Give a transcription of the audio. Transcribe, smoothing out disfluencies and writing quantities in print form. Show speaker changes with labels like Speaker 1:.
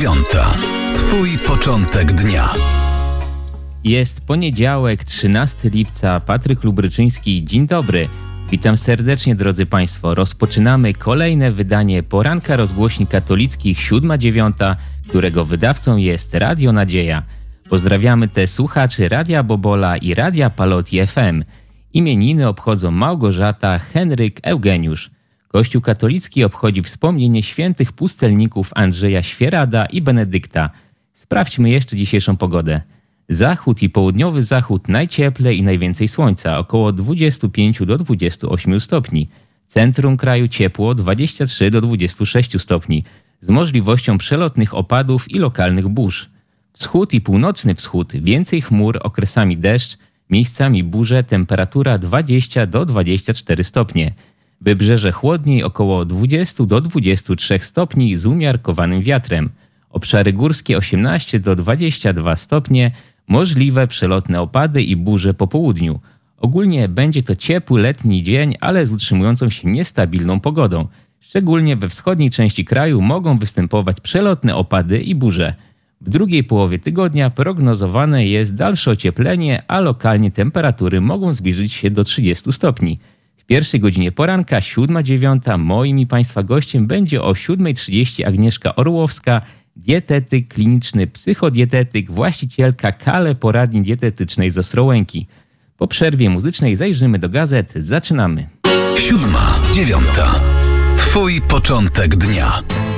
Speaker 1: 9. Twój początek dnia.
Speaker 2: Jest poniedziałek, 13 lipca. Patryk Lubryczyński. Dzień dobry. Witam serdecznie, drodzy Państwo. Rozpoczynamy kolejne wydanie poranka rozgłośni katolickich 7-9, którego wydawcą jest Radio Nadzieja. Pozdrawiamy te słuchaczy Radia Bobola i Radia Paloti FM. Imieniny obchodzą Małgorzata, Henryk, Eugeniusz. Kościół katolicki obchodzi wspomnienie świętych pustelników Andrzeja Świerada i Benedykta. Sprawdźmy jeszcze dzisiejszą pogodę. Zachód i południowy zachód najcieplej i najwięcej słońca, około 25 do 28 stopni. Centrum kraju ciepło 23 do 26 stopni, z możliwością przelotnych opadów i lokalnych burz. Wschód i północny wschód, więcej chmur, okresami deszcz, miejscami burze, temperatura 20 do 24 stopnie. Wybrzeże chłodniej, około 20 do 23 stopni z umiarkowanym wiatrem. Obszary górskie 18 do 22 stopnie, możliwe przelotne opady i burze po południu. Ogólnie będzie to ciepły letni dzień, ale z utrzymującą się niestabilną pogodą. Szczególnie we wschodniej części kraju mogą występować przelotne opady i burze. W drugiej połowie tygodnia prognozowane jest dalsze ocieplenie, a lokalnie temperatury mogą zbliżyć się do 30 stopni. W pierwszej godzinie poranka, 7-9, moim i Państwa gościem będzie o 7:30 Agnieszka Orłowska, dietetyk kliniczny, psychodietetyk, właścicielka Kale Poradni Dietetycznej z Ostrołęki. Po przerwie muzycznej zajrzymy do gazet. Zaczynamy.
Speaker 1: 7-9. Twój początek dnia.